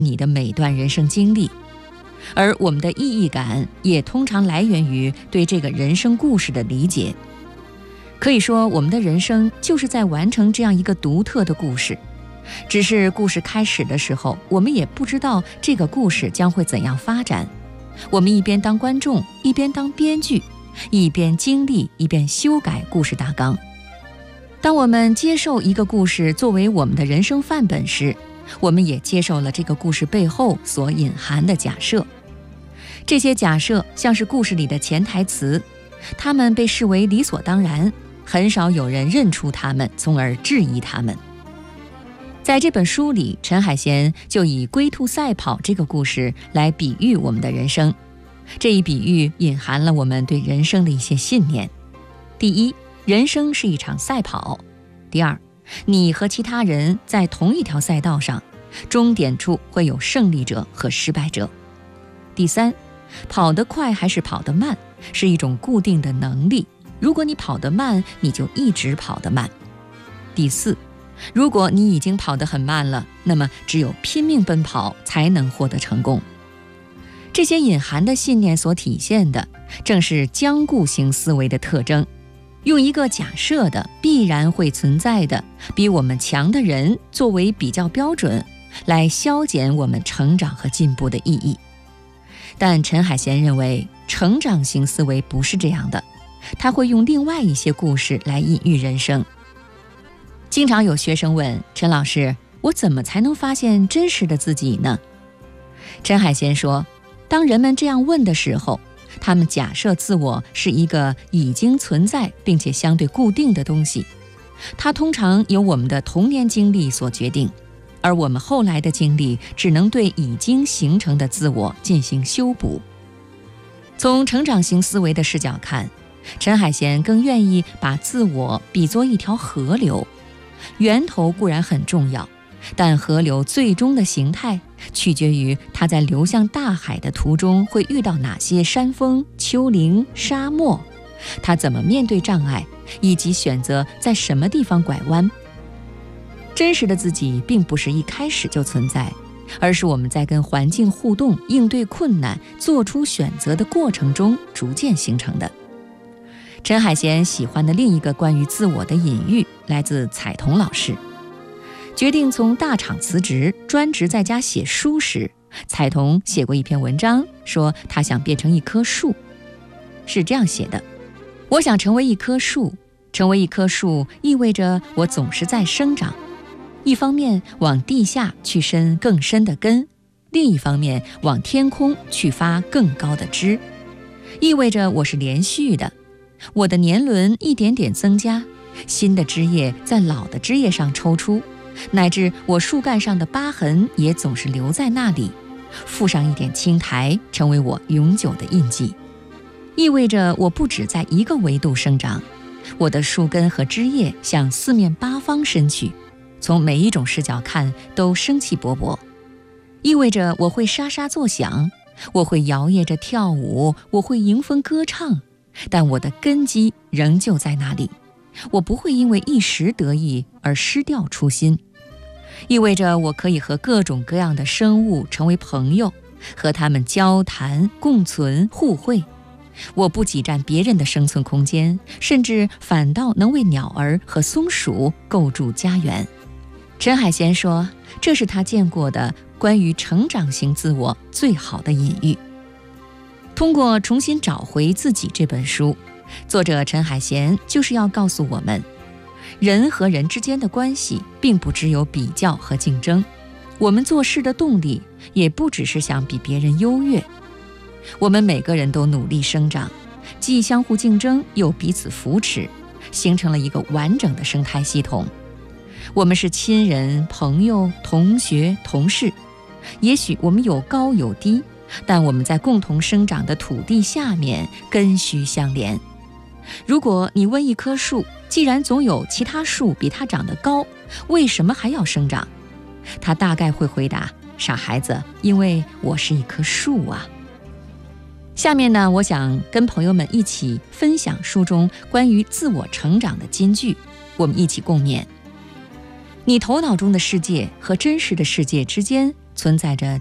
你的每段人生经历，而我们的意义感也通常来源于对这个人生故事的理解。可以说，我们的人生就是在完成这样一个独特的故事，只是故事开始的时候，我们也不知道这个故事将会怎样发展。我们一边当观众，一边当编剧，一边经历，一边修改故事大纲。当我们接受一个故事作为我们的人生范本时，我们也接受了这个故事背后所隐含的假设。这些假设像是故事里的潜台词，它们被视为理所当然，很少有人认出它们，从而质疑它们。在这本书里，陈海贤就以龟兔赛跑这个故事来比喻我们的人生。这一比喻隐含了我们对人生的一些信念。第一，人生是一场赛跑。第二，你和其他人在同一条赛道上，终点处会有胜利者和失败者。第三，跑得快还是跑得慢，是一种固定的能力。如果你跑得慢，你就一直跑得慢。第四，如果你已经跑得很慢了，那么只有拼命奔跑才能获得成功。这些隐含的信念所体现的，正是僵固型思维的特征。用一个假设的、必然会存在的、比我们强的人作为比较标准，来消减我们成长和进步的意义。但陈海贤认为，成长型思维不是这样的，他会用另外一些故事来隐喻人生。经常有学生问陈老师，我怎么才能发现真实的自己呢？陈海贤说，当人们这样问的时候，他们假设自我是一个已经存在并且相对固定的东西，它通常由我们的童年经历所决定，而我们后来的经历只能对已经形成的自我进行修补。从成长型思维的视角看，陈海贤更愿意把自我比作一条河流，源头固然很重要，但河流最终的形态取决于它在流向大海的途中会遇到哪些山峰、丘陵、沙漠，它怎么面对障碍，以及选择在什么地方拐弯。真实的自己并不是一开始就存在，而是我们在跟环境互动、应对困难、做出选择的过程中逐渐形成的。陈海贤喜欢的另一个关于自我的隐喻来自彩童老师。决定从大厂辞职，专职在家写书时，彩童写过一篇文章，说他想变成一棵树。是这样写的：我想成为一棵树，成为一棵树意味着我总是在生长，一方面往地下去伸更深的根，另一方面往天空去发更高的枝，意味着我是连续的，我的年轮一点点增加，新的枝叶在老的枝叶上抽出，乃至我树干上的疤痕也总是留在那里，附上一点青苔，成为我永久的印记。意味着我不只在一个维度生长，我的树根和枝叶向四面八方伸去，从每一种视角看都生气勃勃。意味着我会沙沙作响，我会摇曳着跳舞，我会迎风歌唱，但我的根基仍旧在那里，我不会因为一时得意而失掉初心。意味着我可以和各种各样的生物成为朋友，和他们交谈、共存、互惠。我不挤占别人的生存空间，甚至反倒能为鸟儿和松鼠构筑家园。陈海贤说，这是他见过的关于成长型自我最好的隐喻。通过《重新找回自己》这本书，作者陈海贤就是要告诉我们，人和人之间的关系并不只有比较和竞争，我们做事的动力也不只是想比别人优越。我们每个人都努力生长，既相互竞争又彼此扶持，形成了一个完整的生态系统。我们是亲人、朋友、同学、同事，也许我们有高有低，但我们在共同生长的土地下面根须相连。如果你问一棵树，既然总有其他树比它长得高，为什么还要生长？它大概会回答，傻孩子，因为我是一棵树啊。下面呢，我想跟朋友们一起分享书中关于自我成长的金句，我们一起共勉。你头脑中的世界和真实的世界之间存在着